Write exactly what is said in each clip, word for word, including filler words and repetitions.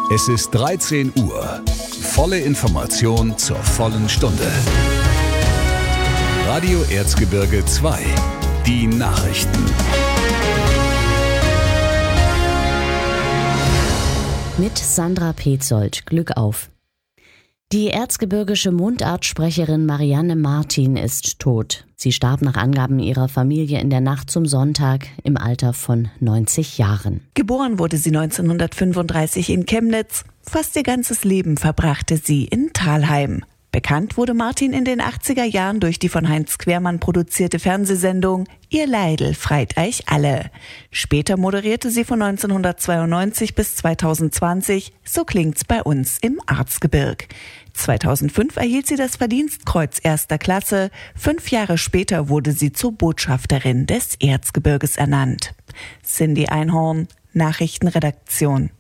Es ist dreizehn Uhr. Volle Information zur vollen Stunde. Radio Erzgebirge zwei. Die Nachrichten. Mit Sandra Petzold. Glück auf. Die erzgebirgische Mundartsprecherin Marianne Martin ist tot. Sie starb nach Angaben ihrer Familie in der Nacht zum Sonntag im Alter von neunzig Jahren. Geboren wurde sie neunzehnhundertfünfunddreißig in Chemnitz. Fast ihr ganzes Leben verbrachte sie in Thalheim. Bekannt wurde Martin in den achtziger Jahren durch die von Heinz Quermann produzierte Fernsehsendung Ihr Leidl freit eich alle. Später moderierte sie von neunzehnhundertzweiundneunzig bis zweitausendzwanzig So klingt's bei uns im Erzgebirg. zweitausendfünf erhielt sie das Verdienstkreuz erster Klasse. Fünf Jahre später wurde sie zur Botschafterin des Erzgebirges ernannt. Cindy Einhorn, Nachrichtenredaktion.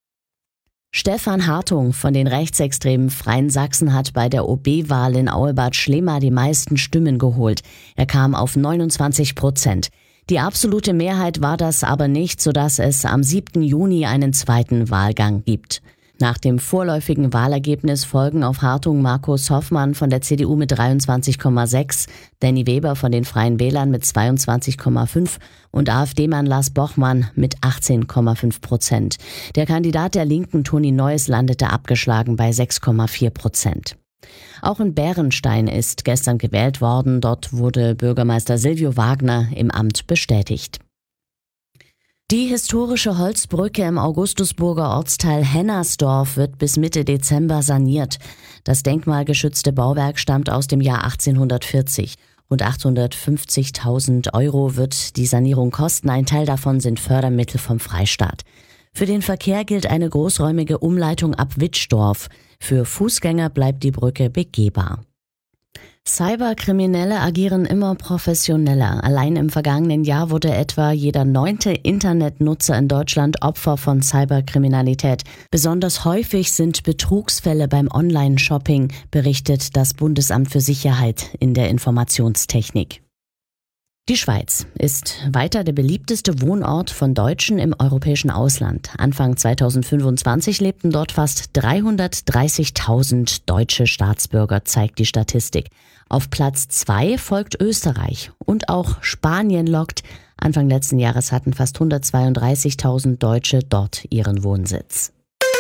Stefan Hartung von den rechtsextremen Freien Sachsen hat bei der O B-Wahl in Auebad Schlema die meisten Stimmen geholt. Er kam auf neunundzwanzig Prozent. Die absolute Mehrheit war das aber nicht, sodass es am siebten Juni einen zweiten Wahlgang gibt. Nach dem vorläufigen Wahlergebnis folgen auf Hartung Markus Hoffmann von der C D U mit dreiundzwanzig Komma sechs, Danny Weber von den Freien Wählern mit zweiundzwanzig Komma fünf und AfD-Mann Lars Bochmann mit achtzehn Komma fünf Prozent. Der Kandidat der Linken Toni Neuss landete abgeschlagen bei sechs Komma vier Prozent. Auch in Bärenstein ist gestern gewählt worden. Dort wurde Bürgermeister Silvio Wagner im Amt bestätigt. Die historische Holzbrücke im Augustusburger Ortsteil Hennersdorf wird bis Mitte Dezember saniert. Das denkmalgeschützte Bauwerk stammt aus dem Jahr achtzehnhundertvierzig. Rund achthundertfünfzigtausend Euro wird die Sanierung kosten. Ein Teil davon sind Fördermittel vom Freistaat. Für den Verkehr gilt eine großräumige Umleitung ab Witschdorf. Für Fußgänger bleibt die Brücke begehbar. Cyberkriminelle agieren immer professioneller. Allein im vergangenen Jahr wurde etwa jeder neunte Internetnutzer in Deutschland Opfer von Cyberkriminalität. Besonders häufig sind Betrugsfälle beim Online-Shopping, berichtet das Bundesamt für Sicherheit in der Informationstechnik. Die Schweiz ist weiter der beliebteste Wohnort von Deutschen im europäischen Ausland. Anfang zweitausendfünfundzwanzig lebten dort fast dreihundertdreißigtausend deutsche Staatsbürger, zeigt die Statistik. Auf Platz zwei folgt Österreich und auch Spanien lockt. Anfang letzten Jahres hatten fast hundertzweiunddreißigtausend Deutsche dort ihren Wohnsitz.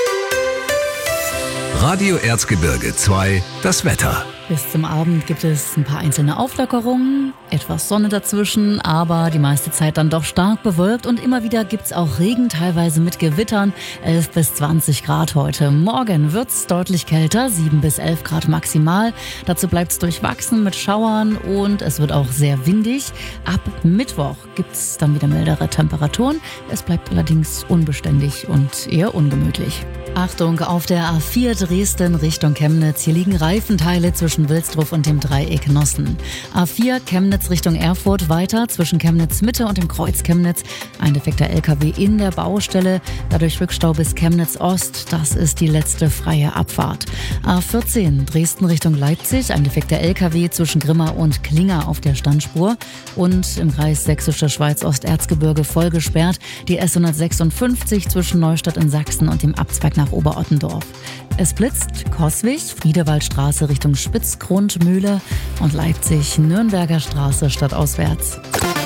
Radio Erzgebirge zwei, das Wetter. Bis zum Abend gibt es ein paar einzelne Auflockerungen, etwas Sonne dazwischen, aber die meiste Zeit dann doch stark bewölkt und immer wieder gibt's auch Regen, teilweise mit Gewittern, elf bis zwanzig Grad heute. Morgen wird's deutlich kälter, sieben bis elf Grad maximal. Dazu bleibt's durchwachsen mit Schauern und es wird auch sehr windig. Ab Mittwoch gibt's dann wieder mildere Temperaturen. Es bleibt allerdings unbeständig und eher ungemütlich. Achtung, auf der A vier Dresden Richtung Chemnitz. Hier liegen Reifenteile zwischen Wilsdruf und dem Dreieck Nossen. A vier Chemnitz Richtung Erfurt weiter zwischen Chemnitz Mitte und dem Kreuz Chemnitz. Ein defekter L K W in der Baustelle. Dadurch Rückstau bis Chemnitz Ost. Das ist die letzte freie Abfahrt. A vierzehn Dresden Richtung Leipzig. Ein defekter L K W zwischen Grimma und Klinger auf der Standspur. Und im Kreis Sächsische Schweiz Osterzgebirge voll gesperrt. Die S hundertsechsundfünfzig zwischen Neustadt in Sachsen und dem Abzweig nach Oberottendorf. Es blitzt Coswig, Friedewaldstraße Richtung Spitzgrundmühle und Leipzig, Nürnberger Straße stadtauswärts.